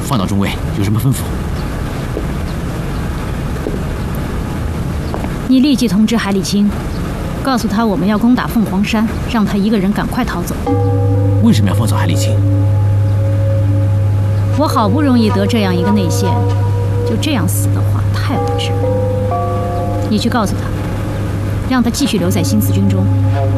放到中尉，有什么吩咐？ 你立即通知海里清，告诉他我们要攻打凤凰山，让他一个人赶快逃走。 为什么要放走海里清？ 我好不容易得这样一个内线，就这样死的话，太无知了。你去告诉他，让他继续留在新四军中。